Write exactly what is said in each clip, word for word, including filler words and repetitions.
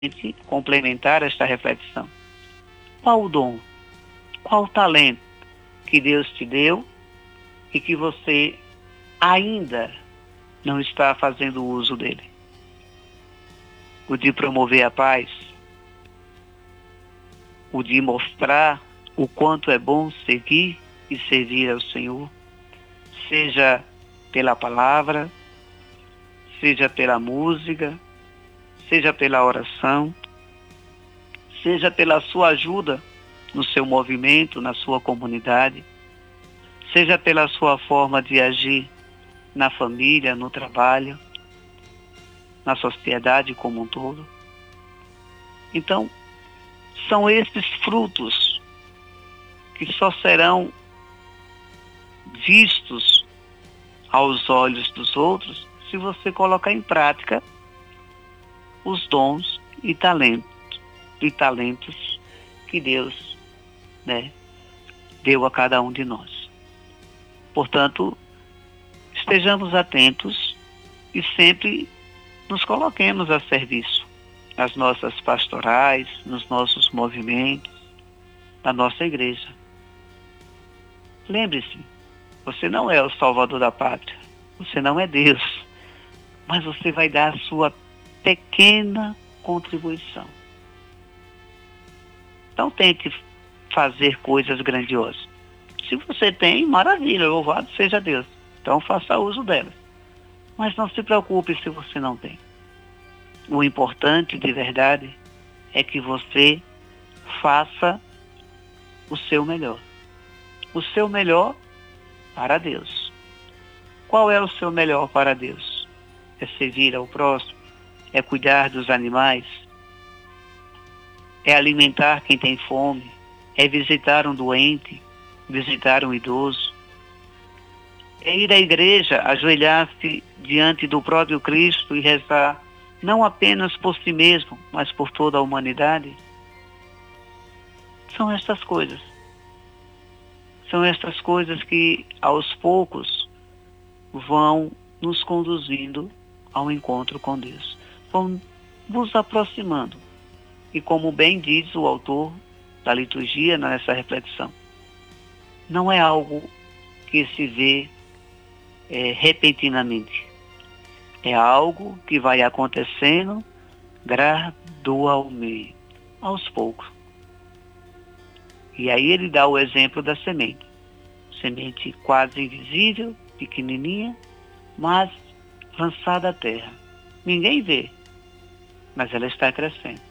complementar esta reflexão. Qual o dom? Qual o talento que Deus te deu e que você ainda não está fazendo uso dele? O de promover a paz, o de mostrar o quanto é bom seguir e servir ao Senhor, seja pela palavra, seja pela música, seja pela oração, seja pela sua ajuda no seu movimento, na sua comunidade, seja pela sua forma de agir na família, no trabalho, na sociedade como um todo. Então, são esses frutos que só serão vistos aos olhos dos outros se você colocar em prática os dons e talentos, e talentos que Deus, né, deu a cada um de nós. Portanto, estejamos atentos e sempre nos coloquemos a serviço nas nossas pastorais, nos nossos movimentos, na nossa igreja. Lembre-se, você não é o salvador da pátria, você não é Deus, mas você vai dar a sua pequena contribuição. Não tente fazer coisas grandiosas. Se você tem, maravilha, louvado seja Deus. Então faça uso delas. Mas não se preocupe se você não tem. O importante de verdade é que você faça o seu melhor. O seu melhor para Deus. Qual é o seu melhor para Deus? É servir ao próximo? É cuidar dos animais? É alimentar quem tem fome? É visitar um doente? Visitar um idoso? É ir à igreja, ajoelhar-se diante do próprio Cristo e rezar, não apenas por si mesmo, mas por toda a humanidade? São estas coisas. São estas coisas que, aos poucos, vão nos conduzindo ao encontro com Deus. Vão nos aproximando. E como bem diz o autor da liturgia nessa reflexão, não é algo que se vê é, repentinamente. É algo que vai acontecendo gradualmente, aos poucos. E aí ele dá o exemplo da semente. Semente quase invisível, pequenininha, mas lançada à terra. Ninguém vê, mas ela está crescendo.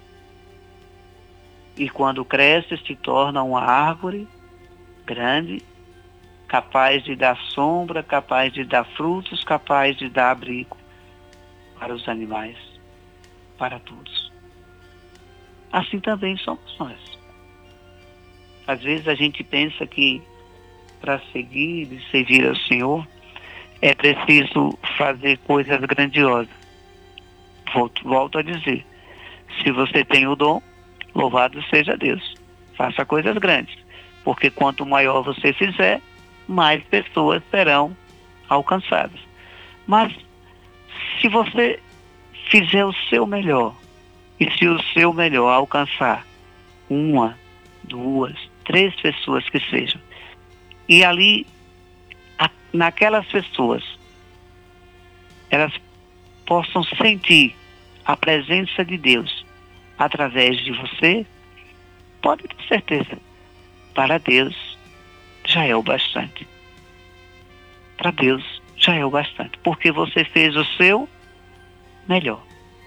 E quando cresce, se torna uma árvore grande, capaz de dar sombra, capaz de dar frutos, capaz de dar abrigo para os animais, para todos. Assim também somos nós. Às vezes a gente pensa que para seguir e servir ao Senhor é preciso fazer coisas grandiosas. Volto, volto a dizer, se você tem o dom, louvado seja Deus. Faça coisas grandes, porque quanto maior você fizer, mais pessoas serão alcançadas. Mas se você fizer o seu melhor, e se o seu melhor alcançar uma, duas, três pessoas que sejam, e ali, a, naquelas pessoas, elas possam sentir a presença de Deus através de você, pode ter certeza, para Deus já é o bastante. Para Deus já é o bastante, porque você fez o seu melhor.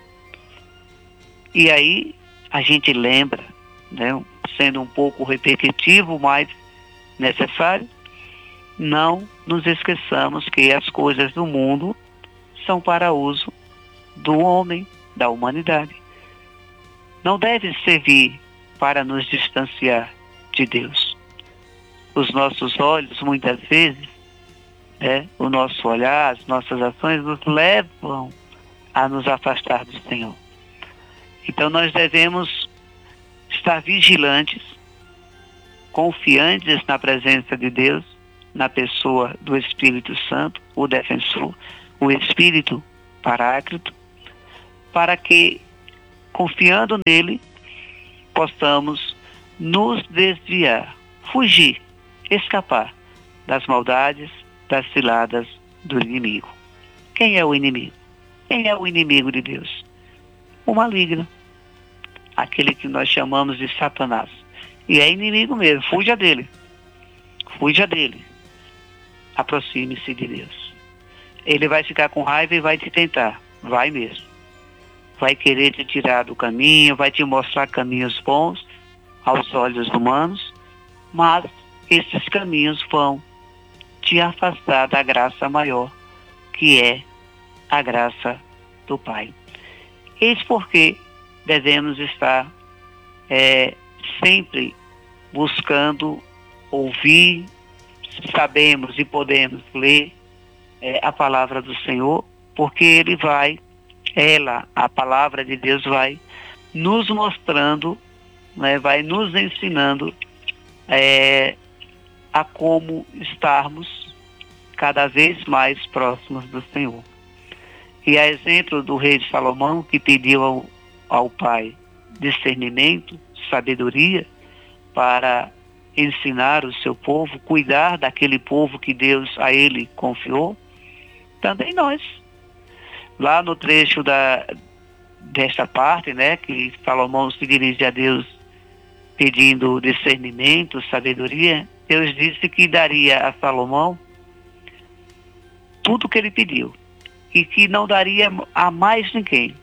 E aí a gente lembra, né, sendo um pouco repetitivo, mas necessário, não nos esqueçamos que as coisas do mundo são para uso do homem, da humanidade. Não deve servir para nos distanciar de Deus. Os nossos olhos, muitas vezes, né, o nosso olhar, as nossas ações nos levam a nos afastar do Senhor. Então nós devemos estar vigilantes, confiantes na presença de Deus, na pessoa do Espírito Santo, o defensor, o Espírito Paráclito, para que confiando nele, possamos nos desviar, fugir, escapar das maldades, das ciladas do inimigo. Quem é o inimigo? Quem é o inimigo de Deus? O maligno, aquele que nós chamamos de Satanás. E é inimigo mesmo, fuja dele. Fuja dele. Aproxime-se de Deus. Ele vai ficar com raiva e vai te tentar. Vai mesmo. Vai querer te tirar do caminho, vai te mostrar caminhos bons aos olhos humanos, mas esses caminhos vão te afastar da graça maior, que é a graça do Pai. Eis porque devemos estar é, sempre buscando ouvir, sabemos e podemos ler é, a palavra do Senhor, porque Ele vai, ela, a palavra de Deus vai nos mostrando, né, vai nos ensinando é, a como estarmos cada vez mais próximos do Senhor. E a exemplo do rei de Salomão, que pediu ao, ao pai discernimento, sabedoria, para ensinar o seu povo, cuidar daquele povo que Deus a ele confiou, também nós. Lá no trecho da, desta parte, né, que Salomão se dirige a Deus pedindo discernimento, sabedoria, Deus disse que daria a Salomão tudo o que ele pediu e que não daria a mais ninguém.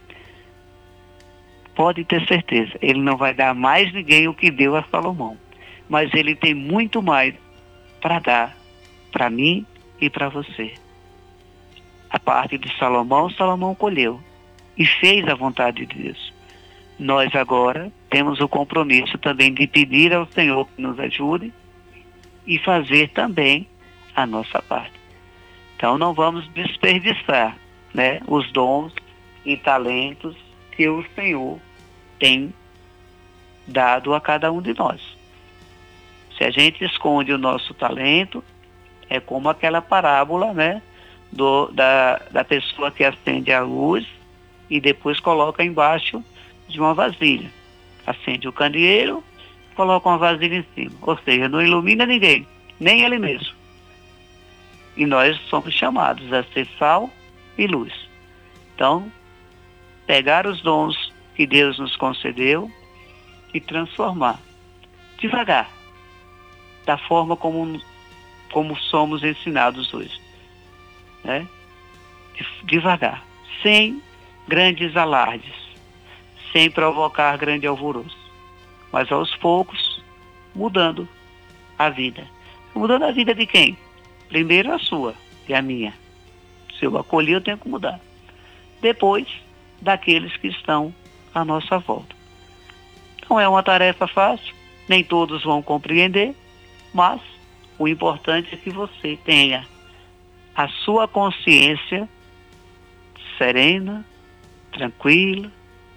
Pode ter certeza, ele não vai dar a mais ninguém o que deu a Salomão, mas ele tem muito mais para dar para mim e para você. A parte de Salomão, Salomão colheu e fez a vontade de Deus. Nós agora temos o compromisso também de pedir ao Senhor que nos ajude e fazer também a nossa parte. Então não vamos desperdiçar, né, os dons e talentos que o Senhor tem dado a cada um de nós. Se a gente esconde o nosso talento, é como aquela parábola, né, do, da, da pessoa que acende a luz e depois coloca embaixo de uma vasilha. Acende o candeeiro, coloca uma vasilha em cima. Ou seja, não ilumina ninguém, nem ele mesmo. E nós somos chamados a ser sal e luz. Então, pegar os dons que Deus nos concedeu e transformar devagar, da forma como, como somos ensinados hoje, né? Devagar, sem grandes alardes, sem provocar grande alvoroço, mas aos poucos mudando a vida. Mudando a vida de quem? Primeiro a sua e a minha. Se eu acolher, eu tenho que mudar. Depois, daqueles que estão à nossa volta. Não é uma tarefa fácil, nem todos vão compreender, mas o importante é que você tenha a sua consciência serena, tranquila,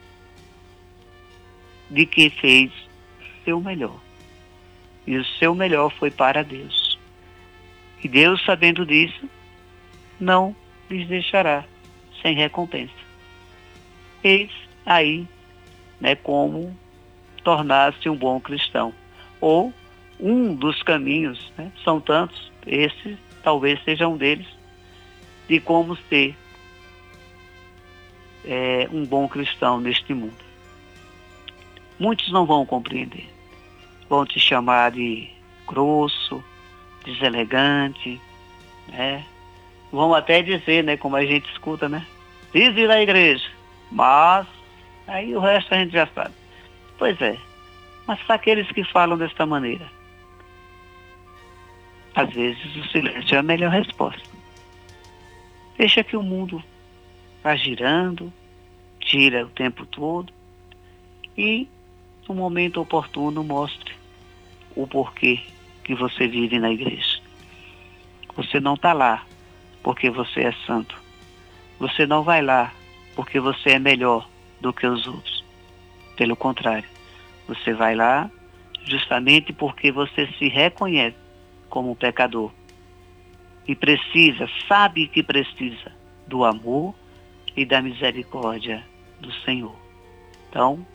de que fez o seu melhor. E o seu melhor foi para Deus. E Deus, sabendo disso, não lhes deixará sem recompensa. Eis aí, né, como tornar-se um bom cristão. Ou um dos caminhos, né, são tantos, esse talvez seja um deles, de como ser é, um bom cristão neste mundo. Muitos não vão compreender. Vão te chamar de grosso, deselegante, né? Vão até dizer, né, como a gente escuta, né? Diz ir à igreja, mas aí o resto a gente já sabe. Pois é, mas para aqueles que falam desta maneira, às vezes o silêncio é a melhor resposta. Deixa que o mundo vá girando, gira o tempo todo e no momento oportuno mostre o porquê que você vive na igreja. Você não está lá porque você é santo. Você não vai lá porque você é melhor do que os outros. Pelo contrário, você vai lá justamente porque você se reconhece como um pecador e precisa, sabe que precisa do amor e da misericórdia do Senhor. Então,